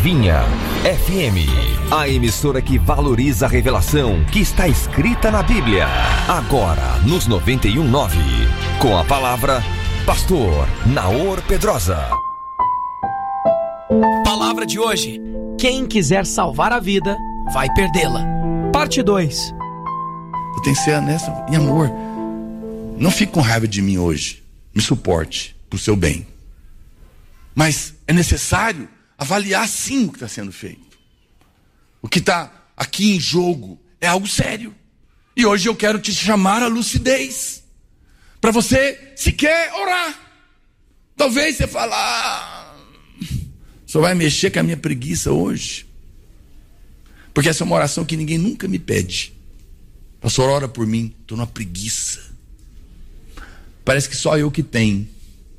Vinha FM, a emissora que valoriza a revelação que está escrita na Bíblia. Agora nos 91.9, com a palavra Pastor Naor Pedrosa. Palavra de hoje: quem quiser salvar a vida, vai perdê-la. Parte 2. Eu tenho que ser honesto e amor. Não fique com raiva de mim hoje. Me suporte pro seu bem. Mas é necessário avaliar sim o que está sendo feito. O que está aqui em jogo é algo sério. E hoje eu quero te chamar à lucidez. Para você sequer orar. Talvez você fale, só vai mexer com a minha preguiça hoje. Porque essa é uma oração que ninguém nunca me pede. Pastor, ora por mim, estou numa preguiça. Parece que só eu que tenho.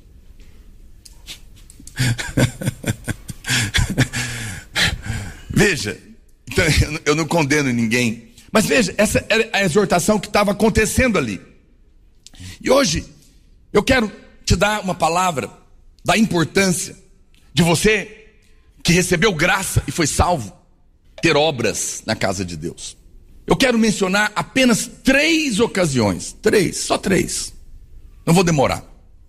Veja, então, eu não condeno ninguém, mas veja, essa era a exortação que estava acontecendo ali. E hoje eu quero te dar uma palavra da importância de você que recebeu graça e foi salvo ter obras na casa de Deus. Eu quero mencionar apenas 3 ocasiões, só 3, não vou demorar.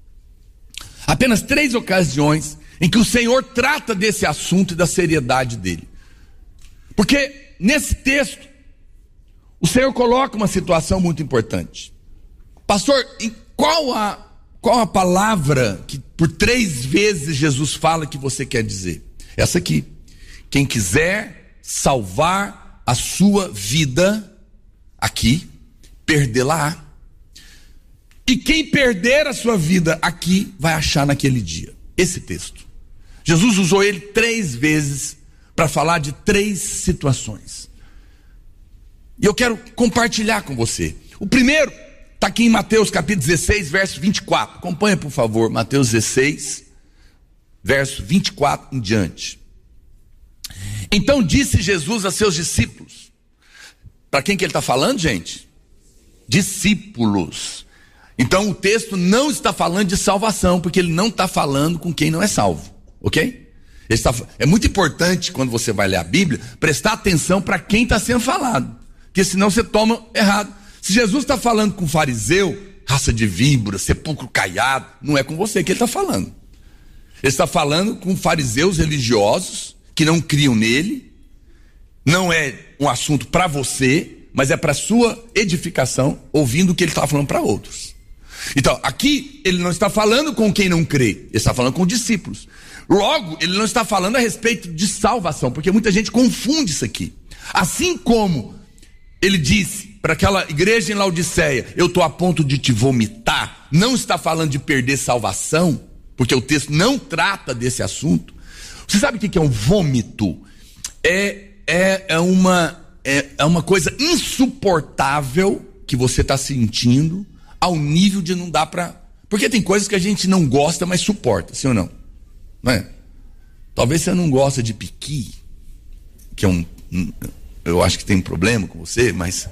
Apenas 3 ocasiões em que o Senhor trata desse assunto e da seriedade dele. Porque nesse texto, o Senhor coloca uma situação muito importante. Pastor, qual a palavra que por 3 vezes Jesus fala que você quer dizer? Essa aqui: quem quiser salvar a sua vida aqui, perdê-la. E quem perder a sua vida aqui, vai achar naquele dia. Esse texto. Jesus usou ele 3 vezes para falar de 3 situações. E eu quero compartilhar com você. O primeiro está aqui em Mateus capítulo 16, verso 24. Acompanha, por favor, Mateus 16, verso 24 em diante. Então disse Jesus a seus discípulos. Para quem que ele está falando, gente? Discípulos. Então o texto não está falando de salvação, porque ele não está falando com quem não é salvo, ok? É muito importante, quando você vai ler a Bíblia, prestar atenção para quem está sendo falado, porque senão você toma errado. Se Jesus está falando com fariseu, raça de víbora, sepulcro caiado, não é com você que ele está falando. Ele está falando com fariseus religiosos que não criam nele. Não é um assunto para você, mas é para sua edificação, ouvindo o que ele está falando para outros. Então, aqui ele não está falando com quem não crê, ele está falando com discípulos. Logo, ele não está falando a respeito de salvação, porque muita gente confunde isso aqui. Assim como ele disse para aquela igreja em Laodiceia, eu estou a ponto de te vomitar, não está falando de perder salvação, porque o texto não trata desse assunto. Você sabe o que é um vômito? É uma coisa insuportável que você está sentindo, ao nível de não dar para... Porque tem coisas que a gente não gosta, mas suporta, sim ou não? Não é? Talvez você não gosta de piqui, que é eu acho que tem um problema com você, mas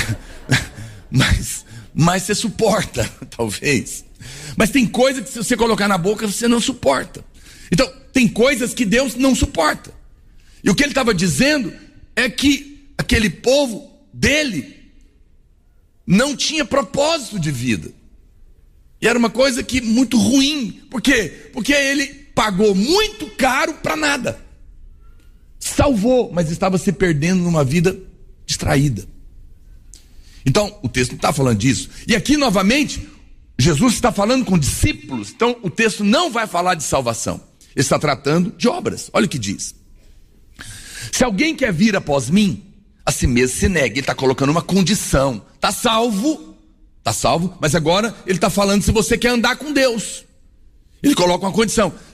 você suporta, talvez. Mas tem coisas que se você colocar na boca, você não suporta. Então, tem coisas que Deus não suporta. E o que ele estava dizendo é que aquele povo dele não tinha propósito de vida. E era uma coisa que muito ruim. Por quê? Porque ele pagou muito caro para nada. Salvou, mas estava se perdendo numa vida distraída. Então, o texto não está falando disso. E aqui, novamente, Jesus está falando com discípulos. Então, o texto não vai falar de salvação. Ele está tratando de obras. Olha o que diz. Se alguém quer vir após mim, a si mesmo se negue. Ele está colocando uma condição. Está salvo, mas agora ele está falando se você quer andar com Deus. Ele coloca uma condição.